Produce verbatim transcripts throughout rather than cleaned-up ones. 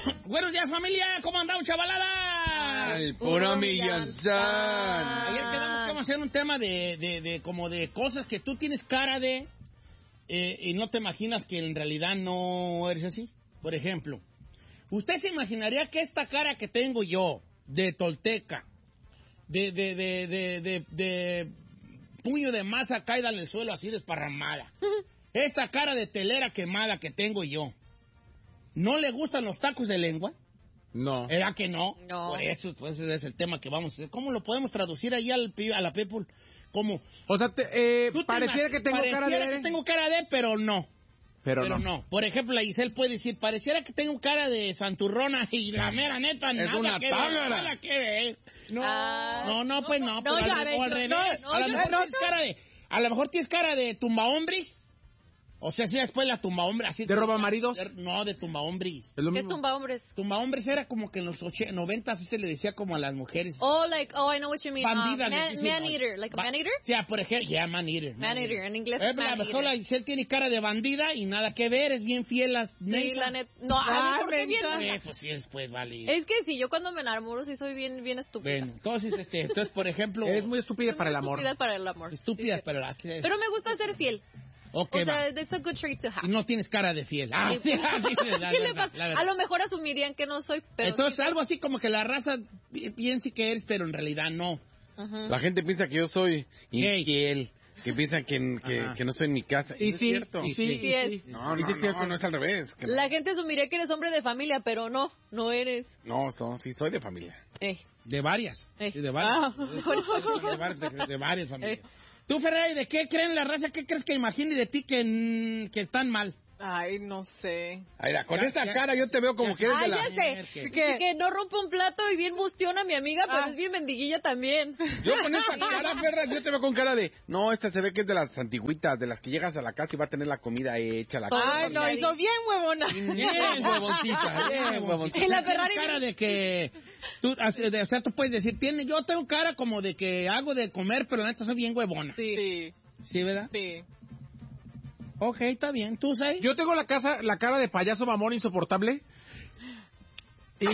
Buenos días, familia. ¿Cómo andamos, chavalada? Ay, puro millonzón. Ayer quedamos que vamos a hacer un tema de, de, de como de cosas que tú tienes cara de eh, y no te imaginas que en realidad no eres así. Por ejemplo, ¿usted se imaginaría que esta cara que tengo yo, de tolteca, de, de, de, de, de, de puño de masa caída en el suelo así desparramada, esta cara de telera quemada que tengo yo, ¿no le gustan los tacos de lengua? No. ¿Era que no? No. Por eso, pues, ese es el tema que vamos a hacer. ¿Cómo lo podemos traducir ahí al, pi- a la people? ¿Cómo? O sea, te, eh, Tú te pareciera imag- que tengo cara pareciera de... que tengo cara de, pero no. Pero, Pero no. no. Por ejemplo, la Giselle puede decir, pareciera que tengo cara de santurrona y la mera neta, Es nada una que ver, tágara. nada que ver. No. Ah, No, no, pues no. no, pero yo, al- a ver, o al yo- revés. no, a lo yo- mejor no, tienes no. cara de, a lo mejor tienes cara de tumba hombres. O sea, sí, después la tumba hombre, así. ¿De roba maridos? No, de tumba hombres. Es lo ¿Qué es mismo. tumba hombres? Tumba hombres era como que en los oche- noventa así se le decía como a las mujeres. Oh, like, oh, I know what you mean. Bandidas. Um, les man, dicen, man ¿no? eater, like a Ba- man eater? O sea, por ejemplo, ya, man eater. Man eater, en inglés Eh, es pero a man lo mejor la eater. Giselle tiene cara de bandida y nada que ver, es bien fiel a Sí, la net. No, a Ah, ver, ¿por qué bien? mensa. Eh, pues sí, después vale. Es que sí, yo cuando me enamoro sí soy bien, bien estúpida. Bueno, entonces, este, entonces, por ejemplo, Es muy estúpida Soy para el muy amor. Estúpida para el amor. estúpida, Sí, pero la que... Pero me gusta ser fiel. Ok, O va. sea, it's a good trait to Y have. no tienes cara de fiel. Ah, Sí. sí, sí, la ¿Qué le verdad, pasa? la verdad. A lo mejor asumirían que no soy, pero Entonces, sí. algo así como que la raza pi- piensa que eres, pero en realidad no. Ujú. La gente piensa que yo soy Gay. infiel, que piensan que, que, Ajá. que no estoy en mi casa. Y no sí, es cierto. y sí, Sí y es. sí. No, Y no, sí es cierto. no, no es al revés. que no. La gente asumiría que eres hombre de familia, pero no, no eres. No, so- sí, soy de familia. Eh. De varias. Eh. Sí, de varias. Ah, por eso. De varias, de, de varias familias. Eh. Tú, Ferrari, ¿de qué creen la raza? ¿Qué crees que imagine de ti que, mm, que están mal? Ay, no sé. Ay, mira, con Ya, esa ya, cara yo te veo como ya que eres Ay, de la... ya sé. ¿Qué? Que, que no rompe un plato y bien bustiona a mi amiga, pero Ah. es bien mendiguilla también. Yo con esa cara, perra, yo te veo con cara de... No, esta se ve que es de las antiguitas, de las que llegas a la casa y va a tener la comida hecha, la Ay, cosa. Ay, no, hizo bien huevona. Bien, huevoncita, bien, huevoncita. Y la Tienes Ferrari- cara de que... Tú, o sea, tú puedes decir, tiene, yo tengo cara como de que hago de comer, pero la neta soy bien huevona. Sí. Sí, ¿Sí, verdad? sí. Ok, está bien. ¿Tú, Sai? Yo tengo la casa, la cara de payaso mamón insoportable. Y, y-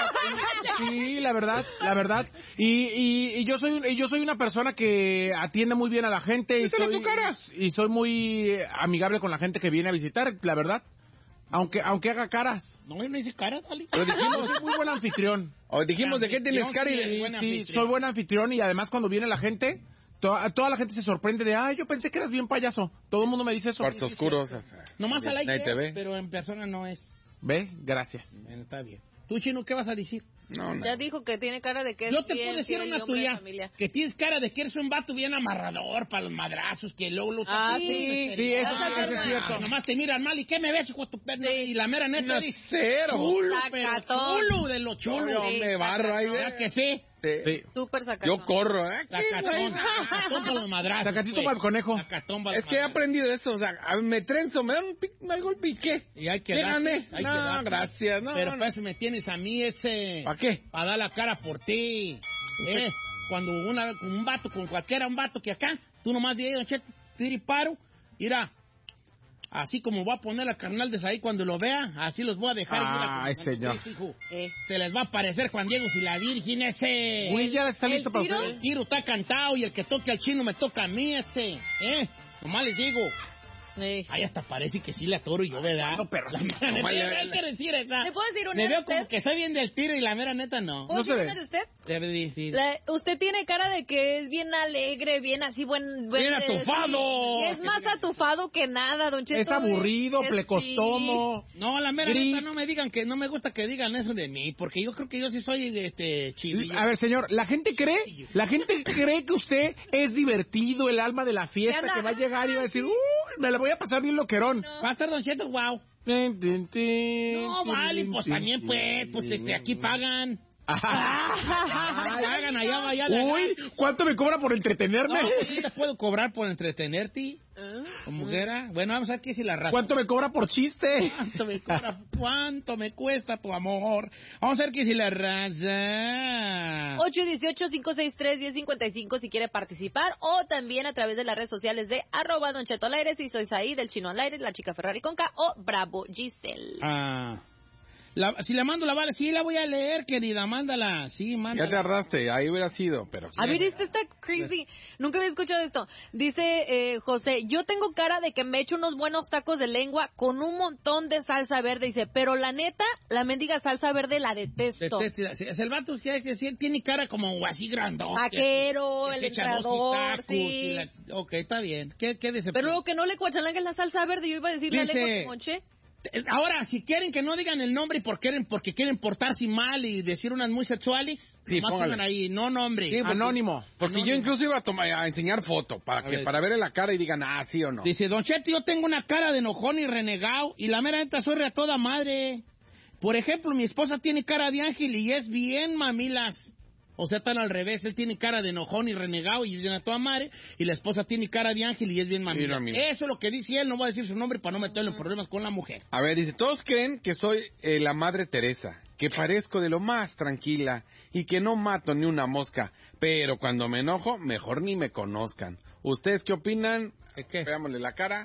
y- sí, la verdad, la verdad. Y, y, y yo soy un- y yo soy una persona que atiende muy bien a la gente y ¡Díselo soy, tu cara! y soy muy eh, amigable con la gente que viene a visitar, la verdad. Aunque aunque haga caras. No, yo no hice cara, Dali. Pero Yo dijimos, soy muy buen anfitrión. o dijimos de qué tienes cara y Sí, de... buen Sí, anfitrión. soy buen anfitrión y además cuando viene la gente, toda, toda la gente se sorprende de, ay, yo pensé que eras bien payaso. Todo el mundo me dice eso. Cuartos oscuros. o sea, Nomás al nadie aire, te ve. pero en persona no es. ¿Ve? Gracias. Bueno, está bien. ¿Tú, Chino, qué vas a decir? No, no. Ya dijo que tiene cara de que es Yo te bien puedo decir fiel y una hombre de tuya, familia. que tienes cara de que eres un vato bien amarrador para los madrazos, que luego lo Ah, sí, sí, eso sí, eso es cierto. Nomás te miran mal, ¿y qué me ves, hijo de tu perra? Sí. Y la mera neta No, dices, cero. chulo, pero Sacatón. chulo de lo chulo. Yo Sí, me barro ahí, ¿Verdad ¿verdad? que sí? Sí. Súper sacatón. Yo corro, ¿eh? Sacatón, sacatón para los madrazos. Sacatito güey. para el conejo. Sacatón para los Es que he madrazos. aprendido eso, o sea, a- me trenzo, me dan un pic, me hago el piqué. Y hay que ¿Qué darte, gané? hay No, que darte. gracias, no, Pero no. para eso me tienes a mí ese... ¿Para qué? Para dar la cara por ti. ¿Eh? Cuando una, con un vato, con cualquiera, un vato que acá, tú nomás dices, don Cheto, tira y paro, mira, así como voy a poner a carnal de ahí cuando lo vea, así los voy a dejar. Ay, mira, como señor. Cristo, hijo. Eh. Se les va a aparecer Juan Diego y la Virgen ese. Uy, ya está ¿El listo para tiro? ustedes. El tiro está cantado y el que toque al chino me toca a mí ese. ¿Eh? Nomás les digo. Eh. Ay, hasta parece que sí la atoro yo, ¿verdad? No, pero la mera neta, vale, hay vale. que decir esa. ¿Le puedo decir una Me de veo usted? como que soy bien del tiro y la mera neta no. ¿Puedo No se decir ve. una de usted? Debe decir. La- usted tiene cara de que es bien alegre, bien así, buen... buen ¡Bien de- atufado! sí. Es más atufado que nada, don Cheto. Es aburrido, es- plecostomo. No, la mera Gris. neta no me digan que no me gusta que digan eso de mí, porque yo creo que yo sí soy este chidillo. A ver, señor, la gente cree, la gente cree que usted es divertido, el alma de la fiesta, Anda. que va a llegar y va a decir, uy, me la voy a pasar bien loquerón. Va a estar Don Cheto, wow. Tin, tin, tin, No, tin, vale, tin, pues tin, también pues, tin, pues tin. este, aquí pagan. Ajá. Pagan allá, allá. de Uy, gratis. ¿cuánto me cobra por entretenerme? No, pues sí te puedo cobrar por entretenerte, como quiera. Bueno, vamos a ver qué si la raza. ¿Cuánto me cobra por chiste? ¿Cuánto me cobra? ¿Cuánto me cuesta tu amor? Vamos a ver qué si la raza. ocho uno ocho, cinco seis tres, uno cero cinco cinco si quiere participar, o también a través de las redes sociales de arroba Don Cheto al aire, si soy ahí del Chino al aire, la chica Ferrari con K o Bravo Giselle. Ah, La, si la mando la vale, sí la voy a leer, querida, mándala, sí, mándala. Ya te ardaste, ahí hubiera sido, pero... A ver, este está crazy. Nunca había escuchado esto. Dice eh, José, yo tengo cara de que me echo unos buenos tacos de lengua con un montón de salsa verde. Dice, pero la neta, la mendiga salsa verde la detesto. Detesto, sí, es el vato que, que sí tiene cara como así grandón. Taquero, el entrador, sí. Y la, ok, está bien. ¿Qué, qué decepción? Pero luego que no le cuachalanga es la salsa verde. Yo iba a decir la Dice- lengua que monché. Ahora, si quieren que no digan el nombre porque quieren, porque quieren portarse mal y decir unas muy sexuales, Sí, nomás póngale. pongan ahí, no nombre. Sí, porque- Anónimo. Porque Anónimo. yo incluso iba a, tomar, a enseñar foto para que ver. para verle la cara y digan, ah, sí o no. Dice, Don Cheto, yo tengo una cara de enojón y renegado y la mera neta soy a toda madre. Por ejemplo, mi esposa tiene cara de ángel y es bien mamilas. O sea, tal al revés, él tiene cara de enojón y renegado y es bien a toda madre, y la esposa tiene cara de ángel y es bien mamilas. Mira, mira. Eso es lo que dice él, no voy a decir su nombre para no meterlo en problemas con la mujer. A ver, dice, todos creen que soy eh, la Madre Teresa, que parezco de lo más tranquila y que no mato ni una mosca, pero cuando me enojo, mejor ni me conozcan. ¿Ustedes qué opinan? ¿De qué? Veámosle la cara.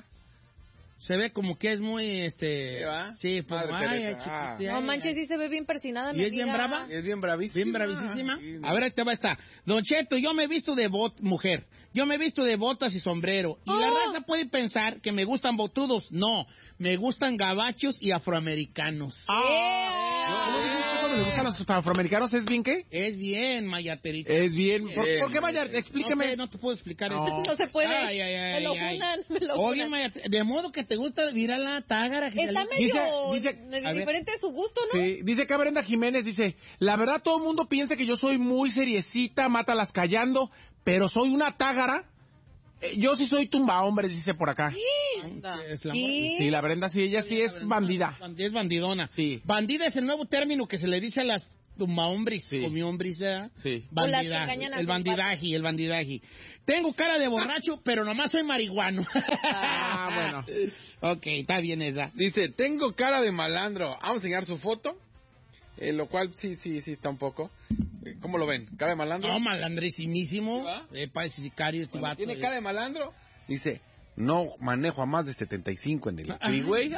Se ve como que es muy, este... ¿Sí, va? Sí, pues, Madre ay, Teresa, ay, ah. chiquitita, No ay, manches, ay. sí se ve bien persinada, ¿Y mi es bien amiga. brava? Es bien bravísima. Bien bravísima. Sí, A ver, ahí te va esta. Don Cheto, yo me he visto de bot, mujer. Yo me he visto de botas y sombrero. Y la Oh. raza puede pensar que me gustan botudos. No, me gustan gabachos y afroamericanos. ¿Cómo dices tú cuando le gustan los afroamericanos? ¿Es bien qué? Es bien, mayaterita. Es bien. ¿Por, Bien, por qué vaya? bien. Explíqueme. No sé, no te puedo explicar No. eso. No se puede. Ay, ay, ay, me lo ay. funan, me lo Oye, funan. Mayate- de modo que te gusta, mira la tágara. Que Está te- medio Dice- dice- medio a ver. diferente de su gusto, ¿no? Sí, dice acá Brenda Jiménez, dice, la verdad todo el mundo piensa que yo soy muy seriecita, mátalas callando, pero soy una tágara. Eh, yo sí soy tumba hombres, dice por acá. Es la ¿Qué? Sí, la Brenda sí, ella sí es bandida. Band- Es bandidona. Sí. Bandida es el nuevo término que se le dice a las tumbahombres, Sí. comiombres, ¿verdad? Sí. O las que Bandidaje, engañan a el sus bandidaje, el bandidaje. Tengo cara de borracho, pero nomás soy marihuano. Ah, bueno. Ok, está bien esa. Dice, tengo cara de malandro. Vamos a enseñar su foto. Eh, lo cual sí, sí, sí está un poco. Eh, ¿Cómo lo ven? ¿Cara de malandro? No, malandrísimísimo. ¿Sí va? Eh, parece sicario este Bueno, vato. ¿Tiene eh. cara de malandro? Dice, no manejo a más de setenta y cinco en el Ah. freeway.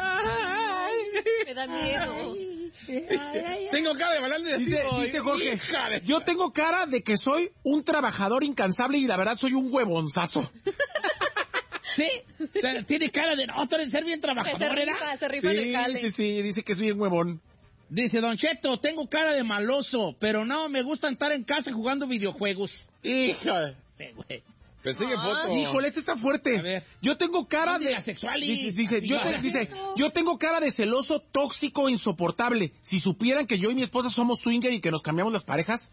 Me da miedo. Tengo cara de malandro. y así Dice, voy. dice Jorge, Hija de- yo tengo cara de que soy un trabajador incansable y la verdad soy un huevonzazo. Sí, o sea, tiene cara de no, tú eres ser bien Que se trabajador, rifa, ¿verdad? se rifa en el Sí, jale. sí, sí, dice que soy un huevón. Dice, Don Cheto, tengo cara de maloso, pero no, me gusta estar en casa jugando videojuegos. Hija. Sí, güey. Pensé que Ah. foto. Híjole, este está fuerte. A ver. Yo tengo cara No de... digas sexualis. Dice, dice, yo, te- Así, dice, yo tengo cara de celoso, tóxico, insoportable. Si supieran que yo y mi esposa somos swinger y que nos cambiamos las parejas.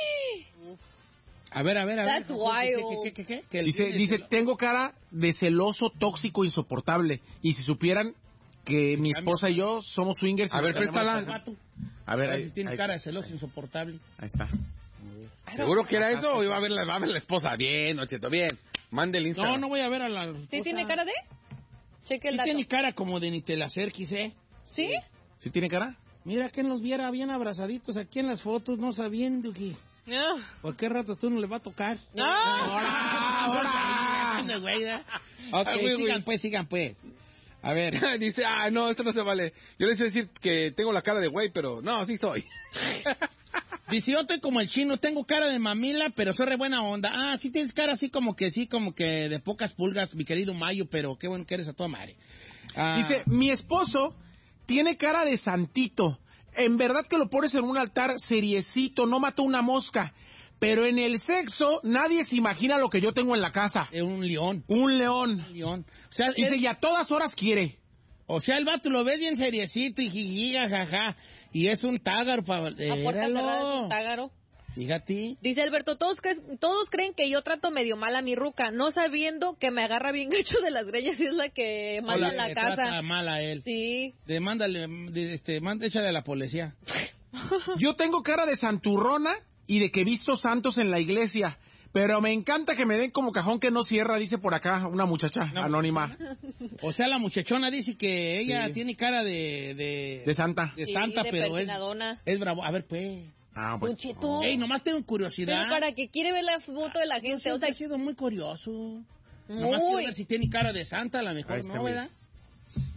A ver, a ver, a ver. That's wild. ¿Qué, qué, qué, qué, qué? Que el- Dice, el- dice, el- tengo cara de celoso, tóxico, insoportable. Y si supieran que mi esposa y yo somos swingers. y A nos ver, cambiamos préstala. las parejas. vato. A ver, A ver ahí, si tiene ahí- cara de celoso insoportable. ahí está. ¿Seguro que era eso o iba a ver la, va a ver la esposa? Bien, Ocheto, bien. Mande el Instagram. No, no voy a ver a la... ¿Sí esposa. tiene cara de? Cheque el Sí dato. tiene cara como de ni te la acerques, ¿eh? ¿Sí? ¿Sí tiene cara? Mira que nos viera bien abrazaditos aquí en las fotos, no sabiendo que... No. ¿Por qué ratos tú no le va a tocar? No. ¡Ahora! ¡Ahora! Anda, güey, ¿verdad? Ok, Ah, güey, sigan güey. pues, sigan pues. A ver. Dice, ah, no, esto no se vale. Yo les iba a decir que tengo la cara de güey, pero no, sí soy. Dice, yo estoy como el chino, tengo cara de mamila, pero soy re buena onda. Ah, sí tienes cara así como que sí, como que de pocas pulgas, mi querido Mayo, pero qué bueno que eres a toda madre. Ah, Dice, mi esposo tiene cara de santito. En verdad que lo pones en un altar seriecito, no mató una mosca. Pero en el sexo, nadie se imagina lo que yo tengo en la casa. es un león, Un león. un león. O sea, Dice, él- y a todas horas quiere. o sea, el vato lo ves bien seriecito y jijiga, jaja. Y es un tágaro, A puerta cerrada es favor. un tágaro. Fíjate. Dice Alberto, todos, cre- todos creen que yo trato medio mal a mi ruca, no sabiendo que me agarra bien gacho de las greñas y es la que manda en la Le casa. trata mal a él. Sí. Demándale, de- este, manda, échale a la policía. Yo tengo cara de santurrona y de que he visto santos en la iglesia. Pero me encanta que me den como cajón que no cierra, dice por acá una muchacha No. anónima. O sea, la muchachona dice que ella Sí. tiene cara de... De, De santa. de Sí, santa, de pero es, persinadona. es bravo. A ver, pues. Ah, Don Cheto. Ey, nomás tengo curiosidad. Pero para que quiere ver la foto de la Yo gente, o siempre sea, he sido muy curioso. Nomás quiero muy. ver si tiene cara de santa, a lo mejor Ahí está, no, güey. ¿verdad?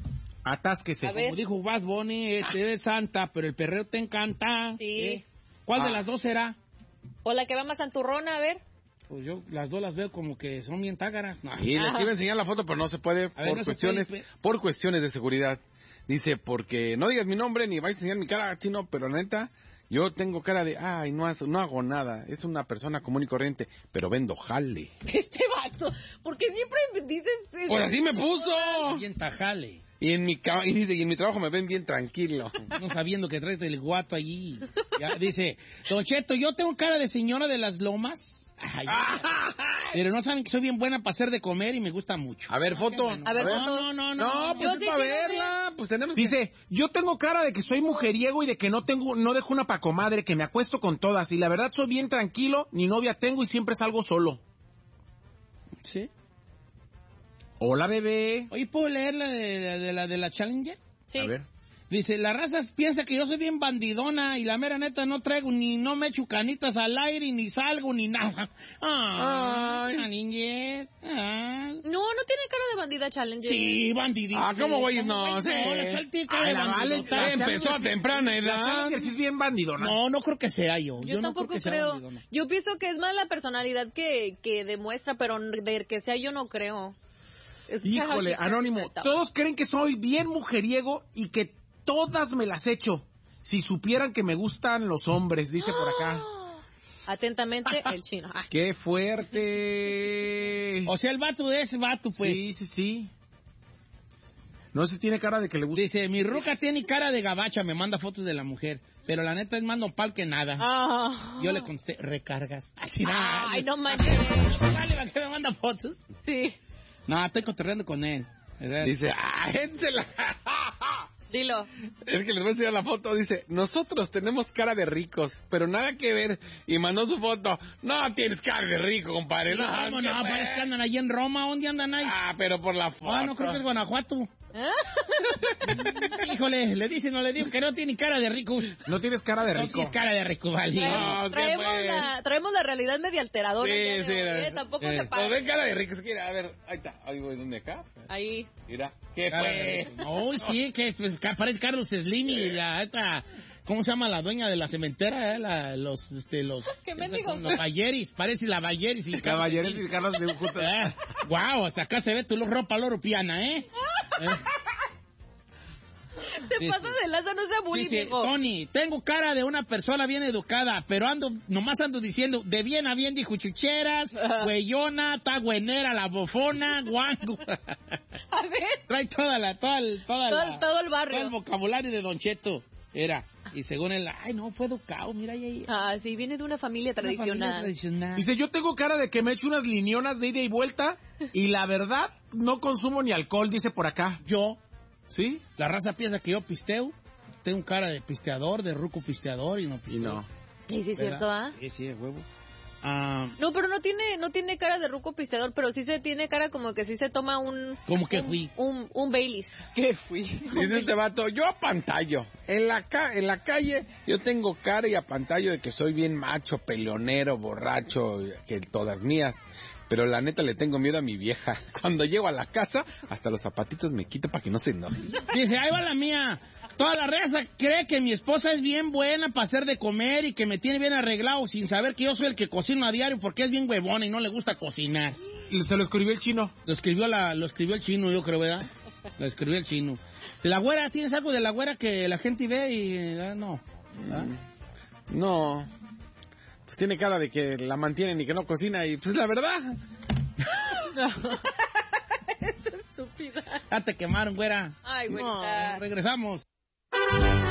Atásquese. A ver. Como dijo Bad Bunny, eh, te eres santa, pero el perreo te encanta. Sí. ¿Eh? ¿Cuál de Ah. las dos será? O la que va más santurrona, a ver. Pues yo las dos las veo como que son bien tágaras. No. Sí, les iba a enseñar la foto, pero no se puede A ver, por no se cuestiones, puede. por cuestiones de seguridad. Dice, porque no digas mi nombre ni vais a enseñar mi cara, chino, pero neta, yo tengo cara de, ay, no, hace- no hago nada. Es una persona común y corriente, pero vendo jale. Este vato. ¿Por qué siempre dices eso? Pues así me puso. Bien tajale. Y en mi ca- y dice, y en mi trabajo me ven bien tranquilo. No sabiendo que traes el guato allí. Ya, dice, Don Cheto, yo tengo cara de señora de las lomas. Ay, pero no saben que soy bien buena para hacer de comer y me gusta mucho. A ver, foto. A ver, no, foto. no, no, No, no. pues Yo es sí para quiero verla. Pues tenemos que... Dice, yo tengo cara de que soy mujeriego y de que no tengo, no dejo una pa' comadre, que me acuesto con todas. Y la verdad soy bien tranquilo, ni novia tengo y siempre salgo solo. ¿Sí? Hola, bebé. Oye, ¿puedo leer la de, de, de la de la Challenger? Sí. A ver. Dice, la raza piensa que yo soy bien bandidona y la mera neta no traigo ni, no me echo canitas al aire, ni salgo, ni nada. Ay, Challenger. Ay. No, no tiene cara de bandida Challenger. Sí, bandidita. Ah, ¿cómo güey? ¿Cómo No, güey? sí. No, la Chal tiene cara Ay, de la vale, bandidota. la Empezó a Challenger- temprana La edad. Challenger sí es bien bandidona. No, no creo que sea yo. Yo, no tampoco creo que sea creo. bandidona. Yo pienso que es más la personalidad que, que demuestra, pero de que sea yo no creo. Es que Híjole, así Anónimo, está. todos creen que soy bien mujeriego y que todas me las echo. Si supieran que me gustan los hombres, dice por acá. Atentamente, el chino. Ah. ¡Qué fuerte! O sea, el vato es vato, pues. Sí, sí, sí. No sé si tiene cara de que le gusta. Dice, mi ruca tiene cara de gabacha, me manda fotos de la mujer, pero la neta es más nopal que nada. Ah. Yo le contesté, recargas. Así nada. Ay, no manches. Vale, ¿para qué me manda fotos? Sí. No, estoy cotorreando con él. ¿Verdad? Dice, ah, gente la... Dilo. Es que les voy a enseñar la foto. Dice, nosotros tenemos cara de ricos, pero nada que ver. Y mandó su foto. No tienes cara de rico, compadre. Sí, No, ¿cómo ¿qué no? fue? Parece que andan ahí en Roma. ¿Dónde andan ahí? Ah, pero por la foto. Ah, no creo que es Guanajuato. Híjole, le dicen o le digo que no tiene cara de rico. No tienes cara de No rico. tienes cara de rico, vale. No, ¿qué traemos, fue? la, traemos la realidad media alteradora. Sí, el día de sí, hoy, era- ¿eh? Tampoco eh. se Pues pasa. ven cara de rico. Es que, a ver, ahí está. Ahí voy, ¿dónde acá? Ahí. Mira. ¿Qué Cara de fue? rico. No, sí, que es- pues, que parece Carlos Slim y la esta, ¿cómo se llama la dueña de la cementera? Eh? La, los, este, los, ¿Qué mendigos? los Bayeris, parece la Bayeris y Caballeros y Carlos de juntos. Ah, wow, hasta acá se ve tu ropa loro piana, ¿eh? ¿Eh? Te Dice- pasa de lanza, no sea bullying, Dice, viejo. Tony, tengo cara de una persona bien educada, pero ando, nomás ando diciendo, de bien a bien dijo chucheras, güeyona, tagüenera, la bofona, guango. A ver. Trae toda la, toda el, toda Todo, la- todo el barrio. todo el vocabulario de Don Cheto. Era. Y según él, ay, no, fue educado, mira ahí. ahí. Ah, sí, viene de una familia Una familia tradicional. tradicional. Dice, yo tengo cara de que me echo unas linionas de ida y vuelta y la verdad no consumo ni alcohol, dice por acá. Yo, ¿Sí? la raza piensa que yo pisteo. Tengo cara de pisteador, de ruco pisteador y no Y pisteo. no. Sí, sí, es ¿Verdad? cierto, ¿ah? Sí, sí, de huevo. Ah, No, pero no tiene, no tiene cara de ruco pisteador, pero sí se tiene cara como que sí se toma un... ¿Cómo que un, fui? Un, un Baileys. ¿Qué fui? Dice este vato, yo apantallo. En la, ca en la calle yo tengo cara y apantallo de que soy bien macho, peleonero, borracho, que todas mías. Pero la neta le tengo miedo a mi vieja. Cuando llego a la casa, hasta los zapatitos me quito para que no se enoje. Dice, ahí va la mía. Toda la raza cree que mi esposa es bien buena para hacer de comer y que me tiene bien arreglado sin saber que yo soy el que cocino a diario porque es bien huevona y no le gusta cocinar. Se lo escribió el chino. Lo escribió la, lo escribió el chino, yo creo, ¿verdad? Lo escribió el chino. De la güera, ¿tienes algo de la güera que la gente ve y ah, no? ¿Ah? No. Pues tiene cara de que la mantienen y que no cocina y pues la verdad. Estúpida. Ya te quemaron, güera. Ay, No, güerita. regresamos.